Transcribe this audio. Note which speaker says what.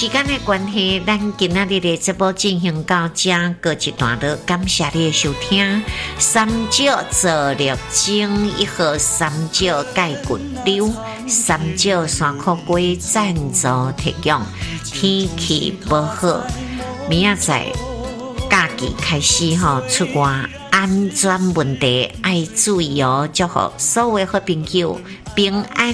Speaker 1: 时间的关系，咱今仔日的节目进行到这告一段落，感谢你的收听。三少做六精，1号三少钙骨溜，三少山苦龟赞助提供。天气不好，明仔载假期开始出外安全问题要注意哦，祝福所有好朋友平安。